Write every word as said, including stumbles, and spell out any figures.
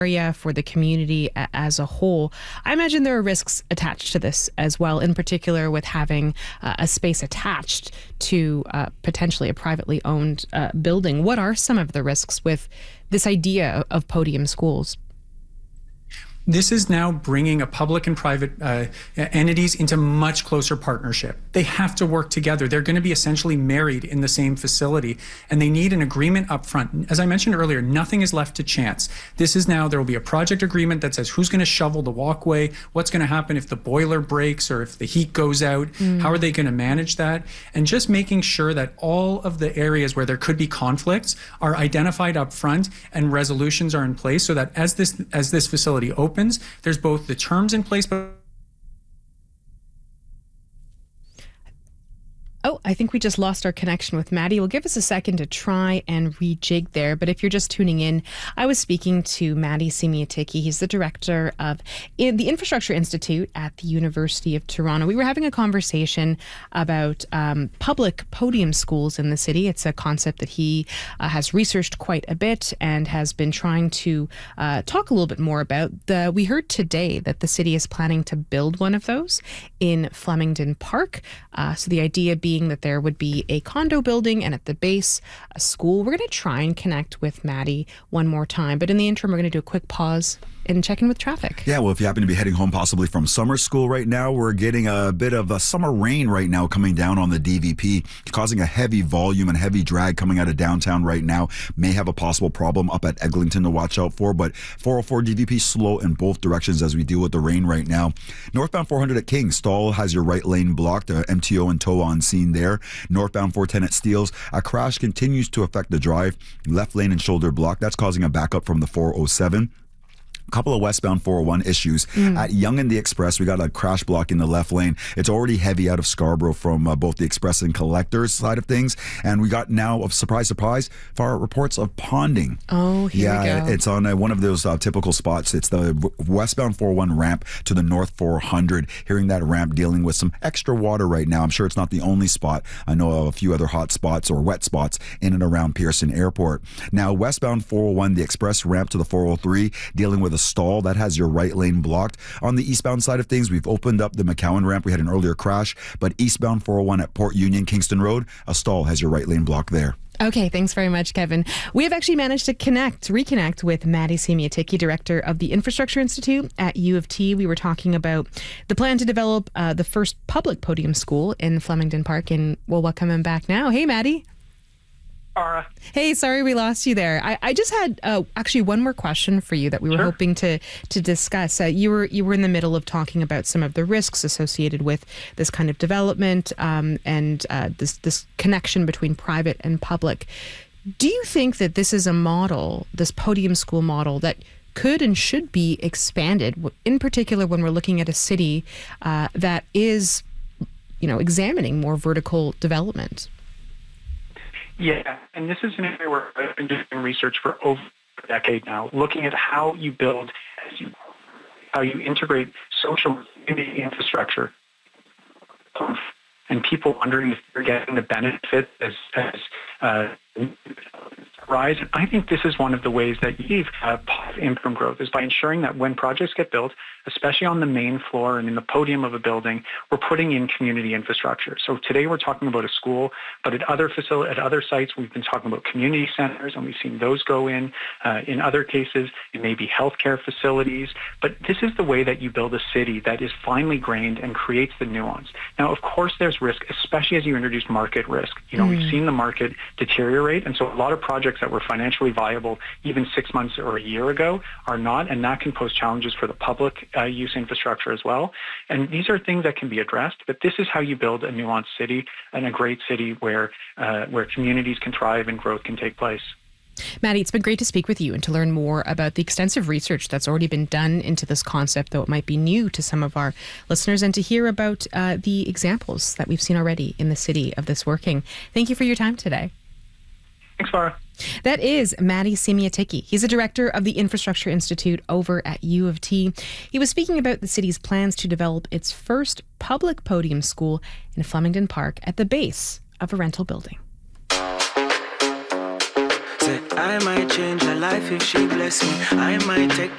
area, for the community a- as a whole. I imagine there are risks attached to this as well, in particular with having uh, a space attached to uh, potentially a privately owned uh, building. What are some of the risks with this idea of podium schools? This is now bringing a public and private uh, entities into much closer partnership. They have to work together. They're going to be essentially married in the same facility, and they need an agreement up front. As I mentioned earlier, nothing is left to chance. This is now, there will be a project agreement that says who's going to shovel the walkway, what's going to happen if the boiler breaks or if the heat goes out, mm. how are they going to manage that, and just making sure that all of the areas where there could be conflicts are identified up front and resolutions are in place, so that as this as this facility opens, Opens, there's both the terms in place, but Oh, I think we just lost our connection with Maddie. We'll give us a second to try and rejig there. But if you're just tuning in, I was speaking to Maddie Semiatiki. He's the director of the Infrastructure Institute at the University of Toronto. We were having a conversation about um, public podium schools in the city. It's a concept that he uh, has researched quite a bit and has been trying to uh, talk a little bit more about. The, we heard today that the city is planning to build one of those in Flemington Park. Uh, so the idea being that there would be a condo building and at the base a school. We're going to try and connect with Maddie one more time, but in the interim we're going to do a quick pause and check in with traffic. Yeah, well, if you happen to be heading home possibly from summer school right now, we're getting a bit of a summer rain right now coming down on the D V P, causing a heavy volume and heavy drag coming out of downtown right now. May have a possible problem up at Eglinton to watch out for, but four oh four D V P slow in both directions as we deal with the rain right now. Northbound four hundred at King, Stall has your right lane blocked, uh, M T O and tow on scene there. Northbound four ten at Steeles, a crash continues to affect the drive, left lane and shoulder block. That's causing a backup from the four oh seven. Couple of westbound four oh one issues. Mm. At Yonge and the Express, we got a crash block in the left lane. It's already heavy out of Scarborough from uh, both the Express and Collectors side of things. And we got now, of surprise, surprise, far reports of ponding. Oh, here yeah, we go. It's on uh, one of those uh, typical spots. It's the w- westbound four oh one ramp to the north four hundred. Hearing that ramp dealing with some extra water right now. I'm sure it's not the only spot. I know of a few other hot spots or wet spots in and around Pearson Airport. Now, westbound four oh one, the Express ramp to the four oh three, dealing with a stall that has your right lane blocked. On the eastbound side of things, we've opened up the McCowan ramp. We had an earlier crash, but eastbound four oh one at Port Union, Kingston Road, a stall has your right lane blocked there. Okay, thanks very much, Kevin. We have actually managed to connect, reconnect with Maddie Semiatiki, director of the Infrastructure Institute at U of T. We were talking about the plan to develop uh, the first public podium school in Flemington Park, and we'll welcome him back now. Hey, Maddie. Ara. Hey, sorry we lost you there. I, I just had uh, actually one more question for you that we were Sure. hoping to to discuss. Uh, you were you were in the middle of talking about some of the risks associated with this kind of development um, and uh, this this connection between private and public. Do you think that this is a model, this podium school model, that could and should be expanded, in particular when we're looking at a city uh, that is, you know, examining more vertical development? Yeah, and this is an area where I've been doing research for over a decade now, looking at how you build, as you, how you integrate social community infrastructure, and people wondering if they're getting the benefit as as uh, rise. And I think this is one of the ways that you have positive income growth is by ensuring that when projects get built, especially on the main floor and in the podium of a building, we're putting in community infrastructure. So today we're talking about a school, but at other facility, at other sites, we've been talking about community centers, and we've seen those go in. Uh, in other cases, it may be healthcare facilities. But this is the way that you build a city that is finely grained and creates the nuance. Now, of course, there's risk, especially as you introduce market risk. You know, mm. we've seen the market deteriorate, and so a lot of projects that were financially viable even six months or a year ago are not, and that can pose challenges for the public uh, use infrastructure as well. And these are things that can be addressed, but this is how you build a nuanced city and a great city where uh, where communities can thrive and growth can take place. Maddie, it's been great to speak with you and to learn more about the extensive research that's already been done into this concept, though it might be new to some of our listeners, and to hear about uh, the examples that we've seen already in the city of this working. Thank you for your time today. Thanks, Farah. That is Maddie Semiatiki. He's a director of the Infrastructure Institute over at U of T. He was speaking about the city's plans to develop its first public podium school in Flemington Park at the base of a rental building. I might change her life if she bless me. I might take